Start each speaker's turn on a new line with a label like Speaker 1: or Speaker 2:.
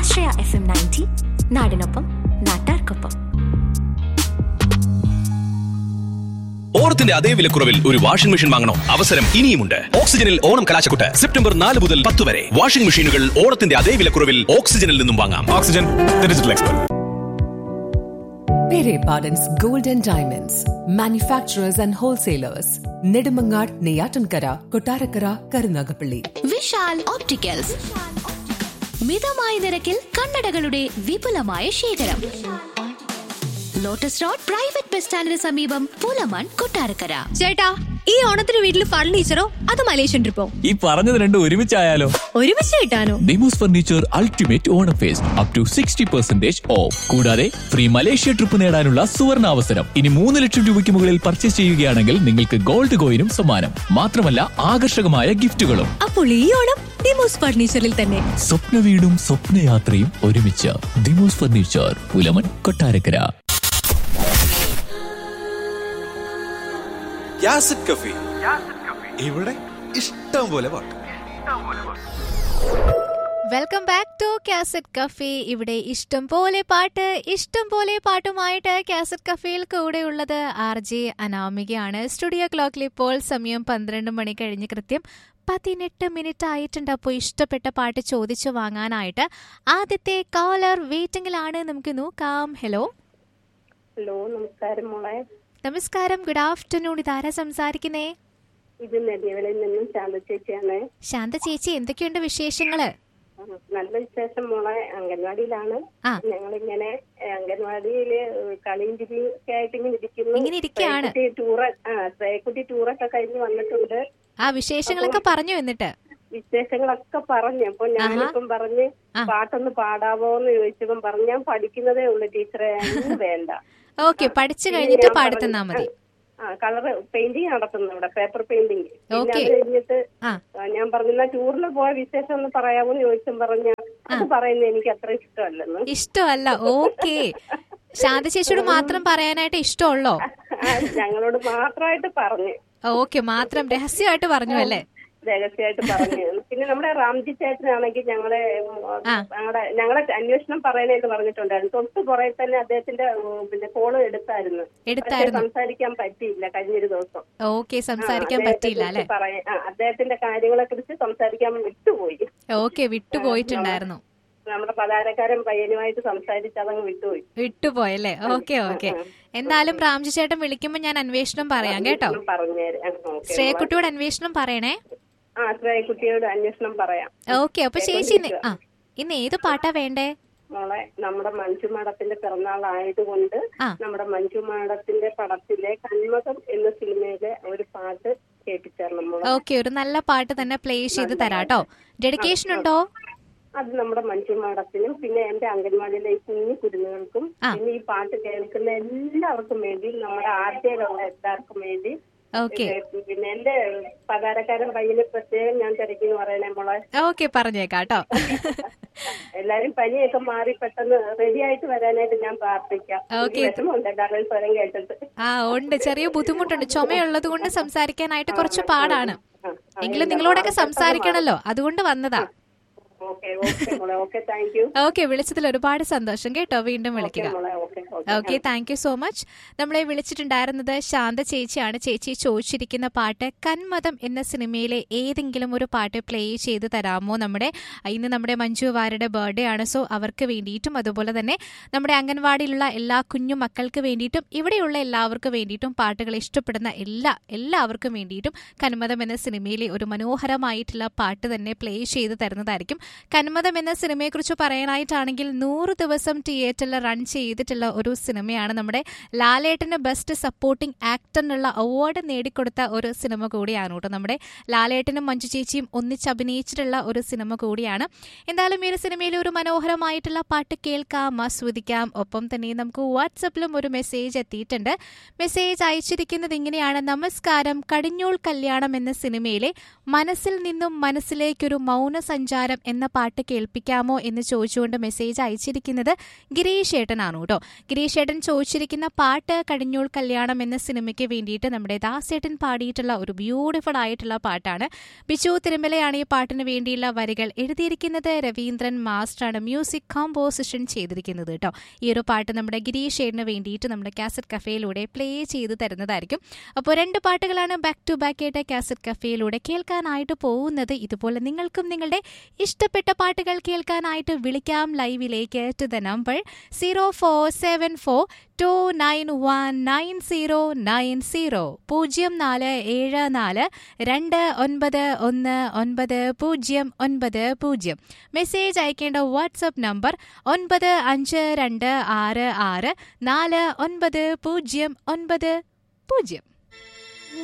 Speaker 1: ആശ്രയ FM 90 നാടിനൊപ്പം നാട്ടാർക്കൊപ്പം.
Speaker 2: ഓണത്തിന്റെ അതേ വിലക്കുറവിൽ ഒരു വാഷിംഗ് മെഷീൻ വാങ്ങണോ? അവസരം ഇനിയുമുണ്ട്. ഓക്സിജനിൽ ഓണം കലാശക്കൊട്ട് സെപ്റ്റംബർ 4 മുതൽ 10 വരെ. വാഷിംഗ് മെഷീനുകൾ ഓണത്തിന്റെ അതേ വിലക്കുറവിൽ ഓക്സിജനിൽ നിന്നും വാങ്ങാം. Oxygen, digital expert.
Speaker 3: Pere Pardon's Gold and Diamonds, manufacturers and wholesalers. Nedumangad, Neyyatankara, Kottarakara, Karunagapalli.
Speaker 4: Vishal opticals, മിതമായ നിരക്കിൽ കണ്ണടകളുടെ വിപുലമായ ശേഖരം. ലോട്ടസ് റോഡ് പ്രൈവറ്റ് ബസ് സ്റ്റാൻഡിന് സമീപം, പൂലമാൻ, കൊട്ടാരക്കര.
Speaker 5: ചേട്ടാ, ഈ ഓണത്തിന് വീട്ടിൽ ഫർണിച്ചറോ അത് മലേഷ്യൻ ട്രിപ്പോ?
Speaker 6: ഈ പറഞ്ഞത് രണ്ടും ഒരുമിച്ചായാലോ?
Speaker 5: ഒരുമിച്ച് കിട്ടാനോ?
Speaker 6: Demos furniture ultimate Onam first up to 60% of. കൂടാതെ ഫ്രീ മലേഷ്യ ട്രിപ്പ് നേടാനുള്ള സുവർണ അവസരം. ഇനി 3 ലക്ഷം രൂപയ്ക്ക് മുകളിൽ പർച്ചേസ് ചെയ്യുകയാണെങ്കിൽ നിങ്ങൾക്ക് ഗോൾഡ് കോയിനും സമ്മാനം. മാത്രമല്ല ആകർഷകമായ ഗിഫ്റ്റുകളും.
Speaker 5: അപ്പോൾ ഈ ഓണം ഡിമോസ് ഫർണിച്ചറിൽ തന്നെ.
Speaker 6: സ്വപ്ന വീടും സ്വപ്നയാത്രയും ഒരുമിച്ച്. ഡിമോസ് ഫർണിച്ചർ, പുലമൻ, കൊട്ടാരക്കര.
Speaker 7: യാസിഡ് കഫേ, ഇവിടെ ഇഷ്ടം പോലെ പാട്ട്.
Speaker 5: Welcome back to cassette cafe. ഇവിടെ ഇഷ്ടം പോലെ പാട്ട്. ഇഷ്ടം പോലെ പാട്ടുമായിട്ട് കാസറ്റ് കഫേയിൽ കൂടെയുള്ളത് RJ അനാമികയാണ്. സ്റ്റുഡിയോ ക്ലോക്കിൽ ഇപ്പോൾ സമയം 12 മണി കഴിഞ്ഞ് കൃത്യം 18 മിനിറ്റ് ആയിട്ടുണ്ട്. അപ്പോൾ ഇഷ്ടപ്പെട്ട പാട്ട് ചോദിച്ചു വാങ്ങാനായിട്ട് ആദ്യത്തെ കോളർ വെയിറ്റിംഗിലാണ്. നമുക്ക് നോക്കാം. ഹലോ.
Speaker 8: ഹലോ, നമസ്കാരം മോളെ.
Speaker 5: നമസ്കാരം, ഗുഡ് ആഫ്റ്റർനൂൺ. ഇതാരാ സംസാരിക്കുന്നേ?
Speaker 8: ഇത് നെടിയവലയിൽ നിന്നും ശാന്ത ചേച്ചിയാണ്.
Speaker 5: ശാന്ത ചേച്ചി, എന്തൊക്കെയുണ്ട് വിശേഷങ്ങള്?
Speaker 8: നല്ല വിശേഷം മോളെ. അംഗൻവാടിയിലാണ്. ഞങ്ങളിങ്ങനെ അംഗൻവാടിയില് കളിയും ഒക്കെ ആയിട്ട് ഇങ്ങനെ ഇരിക്കുന്നു. ശ്രേയക്കുട്ടി ടൂറൊക്കെ കഴിഞ്ഞ് വന്നിട്ടുണ്ട്.
Speaker 5: ആ വിശേഷങ്ങളൊക്കെ പറഞ്ഞു. എന്നിട്ട്
Speaker 8: വിശേഷങ്ങളൊക്കെ പറഞ്ഞു. അപ്പൊ ഞാനിപ്പം പറഞ്ഞ് പാട്ടൊന്ന് പാടാവോന്ന് ചോദിച്ചപ്പം പറഞ്ഞു, ഞാൻ പഠിക്കുന്നതേ ഉള്ളു ടീച്ചറെ, വേണ്ട.
Speaker 5: ഓക്കെ, പഠിച്ചു കഴിഞ്ഞിട്ട് പാടിത്തന്നാ മതി.
Speaker 8: കളർ പെയിന്റിങ് നടത്തുന്നു ഇവിടെ, പേപ്പർ പെയിന്റിങ്. അത് കഴിഞ്ഞിട്ട് ഞാൻ പറഞ്ഞ ടൂറിൽ പോയ വിശേഷം ഒന്ന് പറയാമോന്ന് ചോദിച്ചും പറഞ്ഞ അത് പറയുന്നത് എനിക്ക് അത്ര ഇഷ്ടമല്ലെന്ന്.
Speaker 5: ഇഷ്ടമല്ല? ഓക്കെ. ശാന്ത ചേച്ചിയോട് മാത്രം പറയാനായിട്ട് ഇഷ്ടമുള്ളോ?
Speaker 8: ഞങ്ങളോട് മാത്രമായിട്ട് പറഞ്ഞു.
Speaker 5: ഓക്കെ, മാത്രം രഹസ്യമായിട്ട് പറഞ്ഞു അല്ലേ?
Speaker 8: രഹസ്യമായിട്ട് പറഞ്ഞു. പിന്നെ നമ്മുടെ റാംജി ചേട്ടനാണെങ്കിൽ ഞങ്ങളെ അന്വേഷണം പറയാനായിട്ട് പറഞ്ഞിട്ടുണ്ടായിരുന്നു. തൊട്ട് പുറകെ തന്നെ അദ്ദേഹത്തിന്റെ കോള് എടുത്തായിരുന്നു. സംസാരിക്കാൻ പറ്റിയില്ല കഴിഞ്ഞൊരു ദിവസം.
Speaker 5: ഓക്കെ, സംസാരിക്കാൻ പറ്റിയില്ല അല്ലെ?
Speaker 8: അദ്ദേഹത്തിന്റെ കാര്യങ്ങളെ കുറിച്ച് സംസാരിക്കാൻ വിട്ടുപോയി.
Speaker 5: ഓക്കെ, വിട്ടുപോയിട്ടുണ്ടായിരുന്നു.
Speaker 8: നമ്മുടെ പതാരക്കാരൻ പയ്യനുമായിട്ട് സംസാരിച്ച് അതങ്ങ്
Speaker 5: വിട്ടുപോയല്ലേ? Okay okay. എന്തായാലും റാംജി ചേട്ടൻ വിളിക്കുമ്പോ ഞാൻ അന്വേഷണം പറയാം കേട്ടോ. ശ്രേയക്കുട്ടിയോട് അന്വേഷണം പറയണേ.
Speaker 8: ശ്രേയക്കുട്ടിയോട് അന്വേഷണം പറയാം.
Speaker 5: ഓക്കെ. അപ്പൊ ചേച്ചി ഇന്ന് ഏത് പാട്ടാ വേണ്ടേ?
Speaker 8: മോളെ, നമ്മുടെ മഞ്ജു മാഡത്തിന്റെ പിറന്നാൾ ആയതുകൊണ്ട് നമ്മുടെ മഞ്ജു മാഡത്തിന്റെ പടത്തിലെ കന്മകം എന്ന സിനിമയിലെ ഒരു പാട്ട് കേൾപ്പിച്ചേരണം മോളെ.
Speaker 5: ഓക്കെ, ഒരു നല്ല പാട്ട് തന്നെ പ്ലേ ചെയ്ത് തരാട്ടോ. ഡെഡിക്കേഷൻ ഉണ്ടോ?
Speaker 8: അത് നമ്മുടെ മഞ്ജു മാഡത്തിനും പിന്നെ എന്റെ അംഗൻവാടിയിലെ കുഞ്ഞു കുരുന്നുകൾക്കും പിന്നെ ഈ പാട്ട് കേൾക്കുന്ന എല്ലാവർക്കും വേണ്ടി, നമ്മുടെ ആദ്യയിലുള്ള എല്ലാവർക്കും വേണ്ടി, പിന്നെ എന്റെ പതാരക്കാരൻ പയ്യന് പ്രത്യേകം ഞാൻ തിരക്കിന്ന് പറയണേ മോളെ.
Speaker 5: ഓക്കെ, പറഞ്ഞേക്കാട്ടോ.
Speaker 8: എല്ലാരും പനിയൊക്കെ മാറി പെട്ടെന്ന് റെഡി ആയിട്ട് വരാനായിട്ട് ഞാൻ പ്രാർത്ഥിക്കാം. എല്ലാവരും സ്വരം കേട്ടിട്ട്
Speaker 5: ഉണ്ട്, ചെറിയ ബുദ്ധിമുട്ടുണ്ട്. ചുമയുള്ളത് കൊണ്ട് സംസാരിക്കാനായിട്ട് കുറച്ച് പാടാണ്. എങ്കിലും നിങ്ങളോടൊക്കെ സംസാരിക്കണല്ലോ, അതുകൊണ്ട് വന്നതാ. ഓക്കെ, വിളിച്ചതിൽ ഒരുപാട് സന്തോഷം കേട്ടോ. വീണ്ടും വിളിക്കുക. Okay, thank you so much. നമ്മളെ വിളിച്ചിട്ടുണ്ടായിരുന്നത് ശാന്ത ചേച്ചിയാണ്. ചേച്ചി ചോദിച്ചിരിക്കുന്ന പാട്ട് കന്മതം എന്ന സിനിമയിലെ ഏതെങ്കിലും ഒരു പാട്ട് പ്ലേ ചെയ്ത് തരാമോ? ഇന്ന് നമ്മുടെ മഞ്ജു വാര്യരുടെ ബർത്ത്ഡേ ആണ്. സോ അവർക്ക് വേണ്ടിയിട്ടും അതുപോലെ തന്നെ നമ്മുടെ അംഗൻവാടിയിലുള്ള എല്ലാ കുഞ്ഞു മക്കൾക്ക് വേണ്ടിയിട്ടും ഇവിടെയുള്ള എല്ലാവർക്കും വേണ്ടിയിട്ടും പാട്ടുകൾ ഇഷ്ടപ്പെടുന്ന എല്ലാവർക്കും വേണ്ടിയിട്ടും കന്മതം എന്ന സിനിമയിലെ ഒരു മനോഹരമായിട്ടുള്ള പാട്ട് തന്നെ പ്ലേ ചെയ്ത് തരുന്നതായിരിക്കും. കന്മതം എന്ന സിനിമയെക്കുറിച്ച് പറയാനായിട്ടാണെങ്കിൽ 100 ദിവസം തിയേറ്ററിൽ റൺ ചെയ്തിട്ടുള്ള ഒരു സിനിമയാണ്. നമ്മുടെ ലാലേട്ടന് ബെസ്റ്റ് സപ്പോർട്ടിംഗ് ആക്ടറിനുള്ള അവാർഡ് നേടിക്കൊടുത്ത ഒരു സിനിമ കൂടിയാണ് കേട്ടോ. നമ്മുടെ ലാലേട്ടനും മഞ്ജു ചേച്ചിയും ഒന്നിച്ചഭിനയിച്ചിട്ടുള്ള ഒരു സിനിമ കൂടിയാണ്. എന്തായാലും ഈ ഒരു സിനിമയിൽ ഒരു മനോഹരമായിട്ടുള്ള പാട്ട് കേൾക്കാം, ആസ്വദിക്കാം. ഒപ്പം തന്നെ നമുക്ക് വാട്സപ്പിലും ഒരു മെസ്സേജ് എത്തിയിട്ടുണ്ട്. മെസ്സേജ് അയച്ചിരിക്കുന്നത് ഇങ്ങനെയാണ്: നമസ്കാരം, കടിഞ്ഞൂൽ കല്യാണം എന്ന സിനിമയിലെ മനസ്സിൽ നിന്നും മനസ്സിലേക്കൊരു മൗന സഞ്ചാരം എന്ന എന്ന പാട്ട് കേൾപ്പിക്കാമോ എന്ന് ചോദിച്ചുകൊണ്ട് മെസ്സേജ് അയച്ചിരിക്കുന്നത് ഗിരീഷ് ഏട്ടനാണ് കേട്ടോ. ഗിരീഷ് ഏട്ടൻ ചോദിച്ചിരിക്കുന്ന പാട്ട് കടിഞ്ഞൂൽ കല്യാണം എന്ന സിനിമയ്ക്ക് വേണ്ടിയിട്ട് നമ്മുടെ ദാസേട്ടൻ പാടിയിട്ടുള്ള ഒരു ബ്യൂട്ടിഫുൾ ആയിട്ടുള്ള പാട്ടാണ്. ബിച്ചു തിരുമലയാണ് ഈ പാട്ടിന് വേണ്ടിയുള്ള വരികൾ എഴുതിയിരിക്കുന്നത്. രവീന്ദ്രൻ മാസ്റ്ററാണ് മ്യൂസിക് കോമ്പോസിഷൻ ചെയ്തിരിക്കുന്നത് കേട്ടോ. ഈ ഒരു പാട്ട് നമ്മുടെ ഗിരീഷ് ഏട്ടന് വേണ്ടിയിട്ട് നമ്മുടെ കാസറ്റ് കഫേയിലൂടെ പ്ലേ ചെയ്ത് തരുന്നതായിരിക്കും. അപ്പോൾ 2 പാട്ടുകളാണ് ബാക്ക് ടു ബാക്ക് ആയിട്ട് കാസറ്റ് കഫേയിലൂടെ കേൾക്കാനായിട്ട് പോകുന്നത്. ഇതുപോലെ നിങ്ങൾക്കും നിങ്ങളുടെ ഇഷ്ടപ്പെട്ട പാട്ടുകൾ കേൾക്കാനായിട്ട് വിളിക്കാം ലൈവിലേക്ക് ടു ദ നമ്പർ 0474291990 0474291990. മെസ്സേജ് അയക്കേണ്ട വാട്സ്ആപ്പ് നമ്പർ 9526649090.